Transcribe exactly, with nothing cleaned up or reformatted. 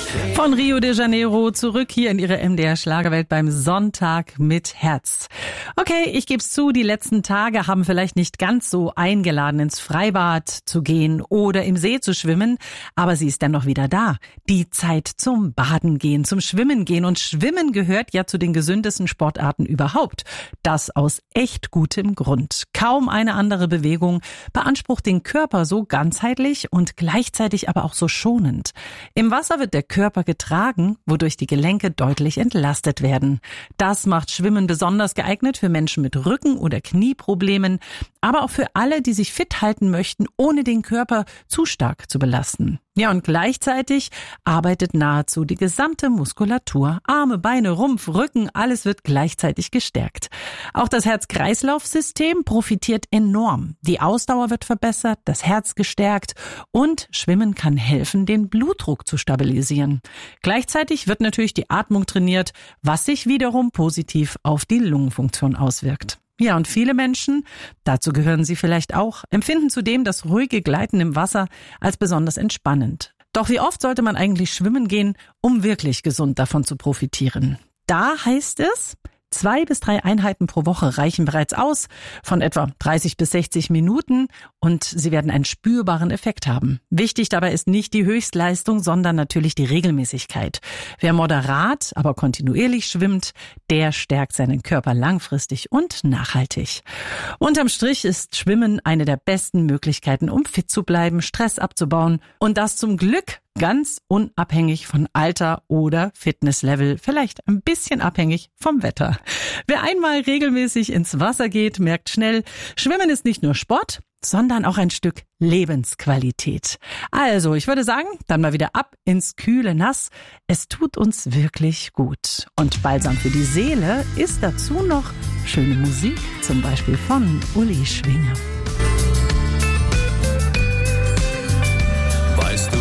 Von Rio de Janeiro zurück hier in ihre M D R-Schlagerwelt beim Sonntag mit Herz. Okay, ich geb's zu, die letzten Tage haben vielleicht nicht ganz so eingeladen, ins Freibad zu gehen oder im See zu schwimmen, aber sie ist dennoch wieder da. Die Zeit zum Baden gehen, zum Schwimmen gehen. Und Schwimmen gehört ja zu den gesündesten Sportarten überhaupt. Das aus echt gutem Grund. Kaum eine andere Bewegung beansprucht den Körper so ganzheitlich und gleichzeitig aber auch so schonend. Im Wasser wird der Körper getragen, wodurch die Gelenke deutlich entlastet werden. Das macht Schwimmen besonders geeignet für Menschen mit Rücken- oder Knieproblemen, aber auch für alle, die sich fit halten möchten, ohne den Körper zu stark zu belasten. Ja, und gleichzeitig arbeitet nahezu die gesamte Muskulatur. Arme, Beine, Rumpf, Rücken, alles wird gleichzeitig gestärkt. Auch das Herz-Kreislauf-System profitiert enorm. Die Ausdauer wird verbessert, das Herz gestärkt und Schwimmen kann helfen, den Blutdruck zu stabilisieren. Gleichzeitig wird natürlich die Atmung trainiert, was sich wiederum positiv auf die Lungenfunktion auswirkt. Ja, und viele Menschen, dazu gehören Sie vielleicht auch, empfinden zudem das ruhige Gleiten im Wasser als besonders entspannend. Doch wie oft sollte man eigentlich schwimmen gehen, um wirklich gesund davon zu profitieren? Da heißt es, Zwei bis drei Einheiten pro Woche reichen bereits aus, von etwa dreißig bis sechzig Minuten, und Sie werden einen spürbaren Effekt haben. Wichtig dabei ist nicht die Höchstleistung, sondern natürlich die Regelmäßigkeit. Wer moderat, aber kontinuierlich schwimmt, der stärkt seinen Körper langfristig und nachhaltig. Unterm Strich ist Schwimmen eine der besten Möglichkeiten, um fit zu bleiben, Stress abzubauen, und das zum Glück ganz unabhängig von Alter oder Fitnesslevel, vielleicht ein bisschen abhängig vom Wetter. Wer einmal regelmäßig ins Wasser geht, merkt schnell, Schwimmen ist nicht nur Sport, sondern auch ein Stück Lebensqualität. Also, ich würde sagen, dann mal wieder ab ins kühle Nass. Es tut uns wirklich gut. Und balsam für die Seele ist dazu noch schöne Musik, zum Beispiel von Uli Schwinger.